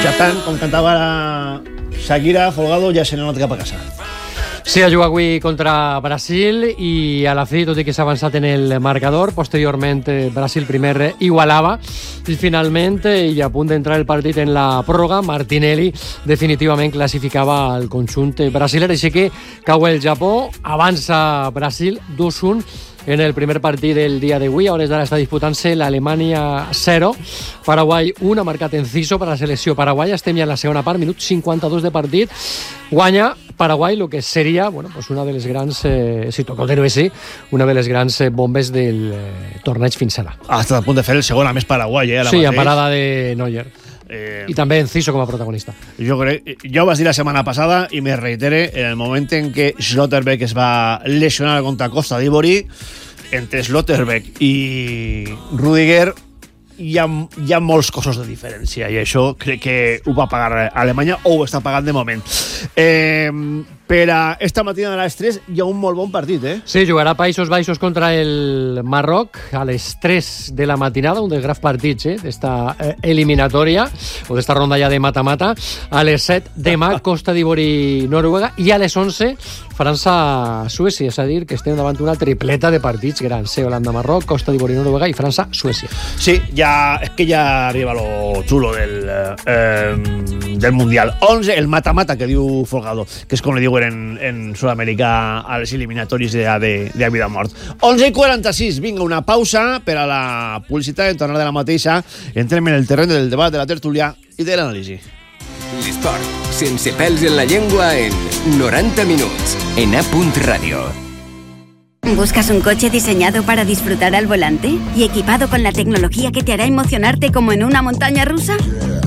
Ya están, com cantava Shakira, Folgado, ja se n'ha anat cap a casa. Sí, ha jugat avui contra Brasil i a la fi, tot i que s'ha avançat en el marcador, posteriorment Brasil primer igualava i finalment, i a punt d'entrar el partit en la pròrroga, Martinelli definitivament classificava el conjunt brasiler, així que cau el Japó, avança Brasil 2-1 en el primer partit del dia d'avui. A hores d'ara està disputant-se l'Alemanya 0, Paraguai 1, ha marcat Enciso per a la selecció paraguaya. Estem ja en la segona part, minut 52 de partit. Guanya Paraguai, el que seria una de les grans, si toca dir-ho així, una de les grans bombes del torneig fins ara. Ha estat a punt de fer el segon, a més Paraguai, sí, a parada de Neuer. I també Enciso com a protagonista. Jo vaig dir la setmana passada i me reitere en el moment en què Schlotterbeck es va lesionar contra Costa d'Ivori. Entre Schlotterbeck i Rüdiger hi ha molts cossos de diferència i això crec que ho va pagar Alemanya o ho està pagant de moment. Per a esta matina de les 3 hi ha un molt bon partit, Sí, jugarà Països Baixos contra el Marroc a les 3 de la matinada, un dels grans partits d'esta eliminatòria o d'esta ronda ja de mata-mata. A les 7 demà Costa d'Ivori Noruega i a les 11 França-Suècia, és a dir, que estem davant una tripleta de partits grans, Holanda-Marroc, Costa d'Ivori Noruega i França-Suècia. Sí, és que ja arriba lo xulo del Mundial. 11, el mata-mata que diu Folgado, que és com li diuen en Sud-amèrica a les eliminatòries de vida o mort. 11:46, vinga, una pausa per a la publicitat. En tornar de la mateixa entrem en el terreny del debat, de la tertúlia i de l'anàlisi. L'esport, sense pèls en la llengua, en 90 minuts, en A. Radio. ¿Buscas un coche diseñado para disfrutar al volante y equipado con la tecnología que te hará emocionarte como en una montaña rusa?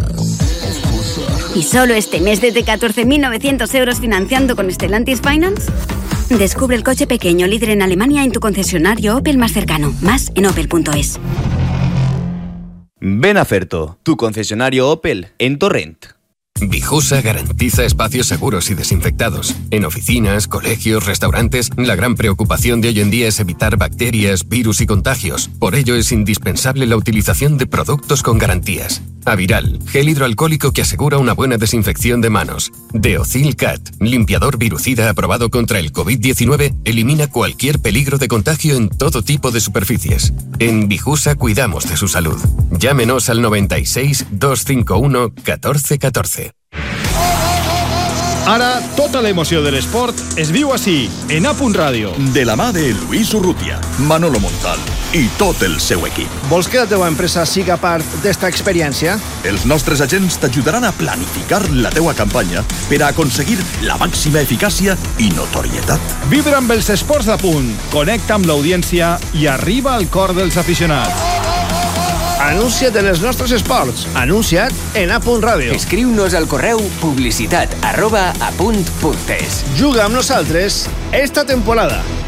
¿Y solo este mes desde 14.900 euros financiando con Stellantis Finance? Descubre el coche pequeño líder en Alemania en tu concesionario Opel más cercano. Más en opel.es. Ven a Ferto, tu concesionario Opel en Torrent. Vijusa garantiza espacios seguros y desinfectados. En oficinas, colegios, restaurantes, la gran preocupación de hoy en día es evitar bacterias, virus y contagios. Por ello es indispensable la utilización de productos con garantías. Aviral, gel hidroalcohólico que asegura una buena desinfección de manos. Deocil Cat, limpiador virucida aprobado contra el COVID-19, elimina cualquier peligro de contagio en todo tipo de superficies. En Vijusa cuidamos de su salud. Llámenos al 96 251 1414. Ara, tota l'emoció de l'esport es viu així, en A. Ràdio. De la mà de Luis Urrutia, Manolo Montal i tot el seu equip. Vols que la teva empresa siga part d'esta experiència? Els nostres agents t'ajudaran a planificar la teua campanya per a aconseguir la màxima eficàcia i notorietat. Vibra amb els esports d'A. Connecta amb l'audiència i arriba al cor dels aficionats. Anuncia't en els nostres esports. Anuncia't en A. Ràdio. Escriu-nos al correu publicitat@apunt.es. Juga amb nosaltres esta temporada.